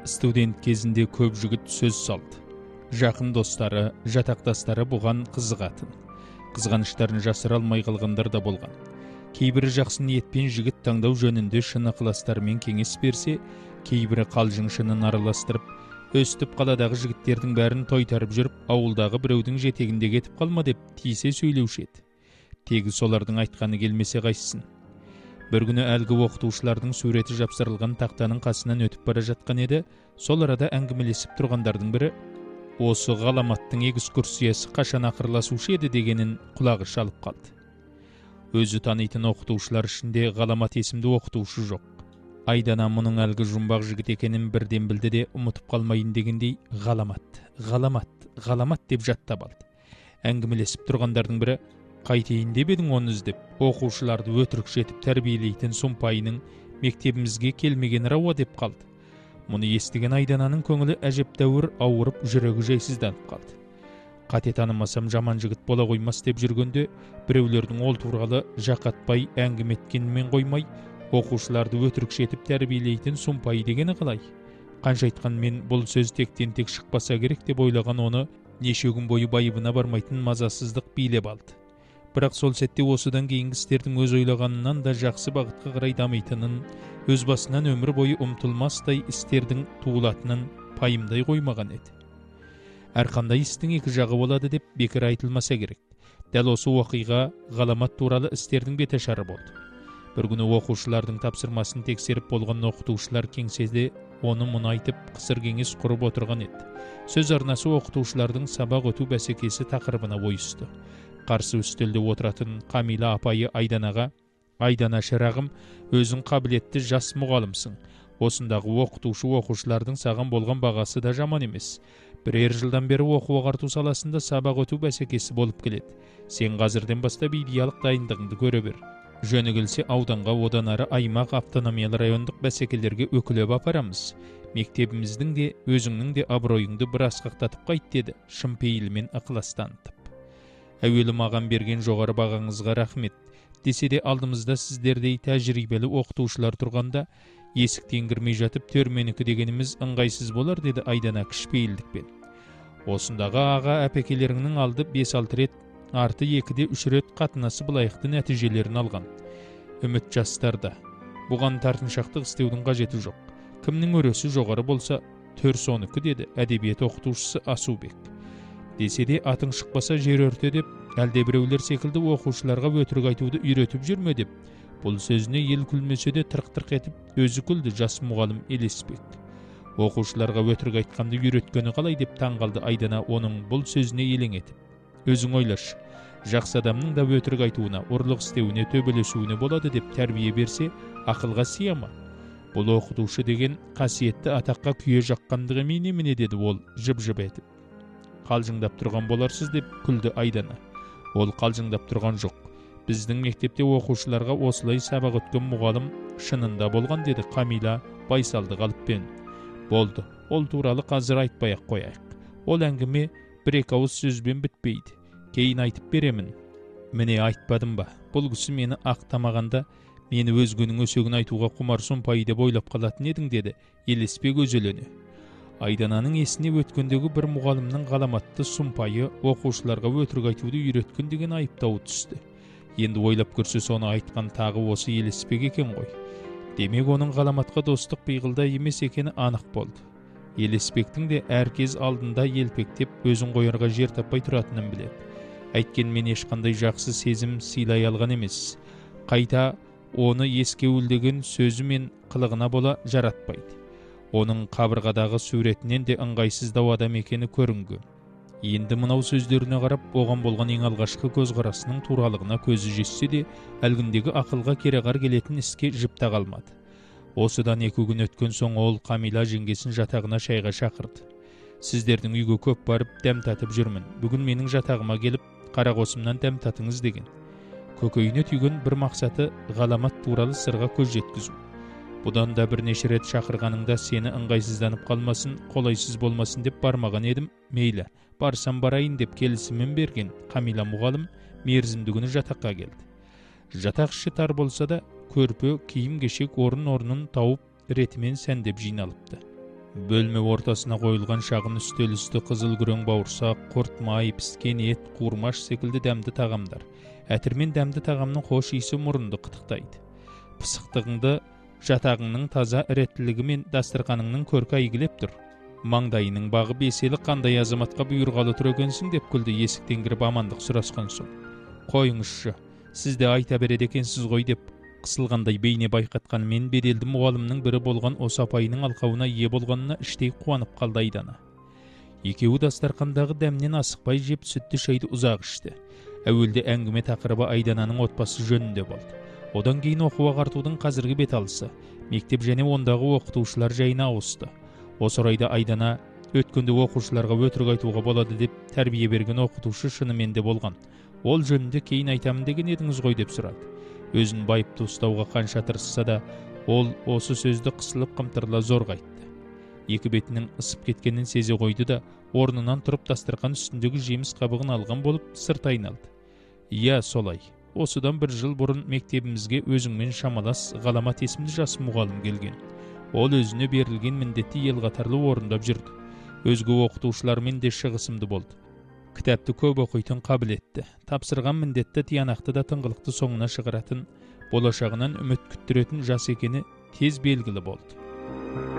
Студент кезінде көп жігіт сөз салды. Жақын достары, жатақтастары бұған қызығатын. Қызғаныштарын жасыра алмай қалғандар да болған. Кейбірі жақсы ниетпен жігіт таңдау жөнінде шын ықыластарымен кеңес берсе, кейбірі қалжың шынын араластырып, өстіп қаладағы жігіттердің бәрін тойтарып жүріп, ауылдағы біреудің жетегінде кетіп қалма деп тиісе сөйлеуші еді. Тегі солардың айтқаны келмесе қайсысын. Бір күні әлгі оқытушылардың суреті жапсырылған тақтаның қасынан өтіп бара жатқан еді, сол арада әңгімелесіп тұрғандардың бірі осы ғаламаттың экскурсиясы қашан ақырласушы еді дегенін құлағы шалып қалды. Өзі танитын оқытушылар ішінде ғаламат есімді оқытушы жоқ. Айдана мұның әлгі жұмбақ жігіт екенін бірден білді де ұмытып қалмайын дегендей ғаламат деп жаттап алды. Әңгімелесіп тұрғандардың бірі қайтейін деп едің оны іздеп, оқушыларды өтірікші етіп тәрбиелейтін сұмпайының мектебімізге келмеген рауа деп қалды. Мұны естіген Айдананың көңілі әжептәуір ауырып, жүрегі жайсызданып қалды. Қате танымасам жаман жігіт бола қоймас деп жүргенде, біреулердің ол туралы жақатпай әңгіме еткенімен қоймай, оқушыларды өтірікші етіп тәрбиелейтін сұмпай дегені қалай? Қанша айтқанмен бұл сөз тектен тек шықпаса керек деп ойлаған оны неше күн бойы байыбына бармайтын мазасыздық билеп алды. Бірақ сол сәтте осыдан кейінгі істердің өз ойлағанынан да жақсы бағытқа қарай дамитынын, өз басынан өмір бойы ұмтылмастай істердің туылатынын пайымдай қоймаған еді. Әрқандай істің екі жағы болады деп бекер айтылмаса керек. Дәл осы оқиға ғаламат туралы істердің беташары болды. Бір күні оқушылардың тапсырмасын тексеріп болған оқытушылар кеңседе оны мұны айтып қысыр кеңес құрып отырған еді. Сөз арнасы оқытушылардың сабақ өту бәсекесі тақырыбына ойысты. Қарсы үстелде отыратын Камила апайы Айданаға: "Айдана шырағым, өзің қабілетті жас мұғалімсің. Осындағы оқушылардың саған болған бағасы да жаман емес. Бірер жылдан бері оқу-ағарту саласында сабақ өту бәсекесі болып келеді. Сен қазірден бастап идеялық дайындығыңды көре бер. Жөні келсе ауданға, одан ары аймақ, автономиялы райондық бәсекелерге өкілеп апарамыз. Мектебіміздің де, өзіңнің де абыройыңды бір асқақтатып қайт" деді, шын пейілмен ықылас танытып. "Әуелі маған берген жоғары бағаңызға рахмет. Десе де алдымызда сіздердей тәжірибелі оқытушылар тұрғанда, есіктен кірмей жатып төрменікі дегеніміз ыңғайсыз болар" деді Айдана кішіпейілдікпен. "Осындағы аға әпекелеріңнің алды 5-6 рет, арты 2-3 рет қатынасы былайықты нәтижелерін алған. Үміт жастарда. Бұған тартыншақтық істеудің қажеті жоқ. Кімнің өресі жоғары болса, төр соныкі" деді әдебиет оқытушысы Асубек. "Десе де атың шықпаса жер өрте" деп, әлде біреулер секілді оқушыларға өтірік айтуды үйретіп жүрме деп, бұл сөзіне ел күлмесе де тырқ-тырқ етіп өзі күлді жас мұғалім Елесбек. Оқушыларға өтірік айтқанды үйреткені қалай деп таңғалды Айдана оның бұл сөзіне елең етіп. "Өзің ойлашы, жақсы адамның да өтірік айтуына, ұрлық істеуіне, төбелесуіне болады деп тәрбие берсе, ақылға сыя ма? Бұл оқытушы деген қасиетті атаққа күйе жаққандығы емей деді ол жып-жып етіп. "Қалжыңдап тұрған боларсыз" деп күлді Айдана. "Ол қалжыңдап тұрған жоқ. Біздің мектепте оқушыларға осылай сабақ өткен мұғалім шынында болған" деді Камила байсалды қалыппен. "Болды, ол туралы қазір айтпай-ақ қояйық. Ол әңгіме бір-екі ауыз сөзбен бітпейді. Кейін айтып беремін." "Міне айтпадым ба? Бұл кісі мені ақтамағанда, мені өзгенің өсегін айтуға құмар сұмпайы деп ойлап қалатын едің" деді Елеспек өзелене. Айдананың есіне өткендегі бір мұғалімнің ғаламатты сұмпайы оқушыларға өтірік айтуды үйреткен деген айыптауы түсті. Енді ойлап көрсе, соны айтқан тағы осы Елеспек екен ғой. Демек оның ғаламатқа достық пиғылда емес екені анық болды. Елеспектің де әр кез алдында елпектеп өзін қоярға жер таппай тұратынын біледі. Әйткенмен ешқандай жақсы сезім сыйлай алған емес. Қайта оны ескеуілдеген сөзі мен қылығына бола жаратпайды. Оның қабырғадағы суретінен де ыңғайсыздау адам екені көрінген. Енді мынау сөздеріне қарап, оған болған ең алғашқы көзқарасының туралығына көзі жетсе де, әлгіндегі ақылға кереғар келетін іске жіпта қалмады. Осыдан 2 күн өткен соң ол Камила жеңгесін жатағына шайға шақырды. "Сіздердің үйге көп барып дәм татып жүрмін. Бүгін менің жатағыма келіп, қарақосымнан дәм татыңыз" деген. Көкейіне түйген бір мақсаты ғаламат туралы сырға көз жеткізу. "Бұдан да бірнеше рет шақырғаныңда сені ыңғайсызданып қалмасын, қолайсыз болмасын деп бармаған едім. Мейлі, барсам барайын" деп келісімін берген Камила мұғалім мерзімді күні жатаққа келді. Жатақ іші тар болса да, көрпе, киім-кешек орын-орнын тауып ретімен сәндеп жиналыпты. Бөлме ортасына қойылған шағын үстел үсті қызыл күрең бауырсақ, құрт май, піскен ет, қуырмаш секілді дәмді тағамдар. Әтірмен дәмді тағамның хош иісі мұрынды қытықтайды. Пысықтығыңды жатағыңның таза іреттілігі мен дастарқаныңның көркі әйгілеп тұр. Маңдайының бағы беселі қандай азаматқа бұйырғалы тұр екенсің деп күлді есіктен кіріп амандық сұрасқан соң. Қойыңызшы, сіз де айта береді екенсіз ғой деп қысылғандай бейне байқатқанымен беделді мұғалімнің бірі болған осы апайының алқауына ие болғанына іштей қуанып қалды Айдана. Екеуі дастарқандағы дәмнен асықпай жеп сүтті шайды ұзақ ішті. Әуелде әңгіме тақырыбы Айдананың отбасы жөнінде болды. Одан кейін оқу ағартудың қазіргі беталысы, мектеп және ондағы оқытушылар жайына ауысты. Осы орайда Айдана өткенде оқушыларға өтірік айтуға болады деп тәрбие берген оқытушы шынымен де болған. Ол жөнінде кейін айтамын деген едіңіз ғой деп сұрады. Өзін байыпты ұстауға қанша тырысса да, ол осы сөзді қысылып қымтырыла зорға айтты. Екі бетінің ысып кеткенін сезе қойды да, орнынан тұрып дастарқан үстіндегі жеміс қабығын алған болып сырт айналды. Иә, солай. Осыдан 1 жыл бұрын мектебімізге өзіңмен шамалас Ғаламат есімді жас мұғалім келген. Ол өзіне берілген міндетті ел қатарлы орындап жүрді. Өзге оқытушылармен де шығысымды болды. Кітапты көп оқитын қабілетті, тапсырған міндетті тиянақты да тыңғылықты соңына шығаратын, болашағынан үміт күттіретін жас екені тез белгілі болды.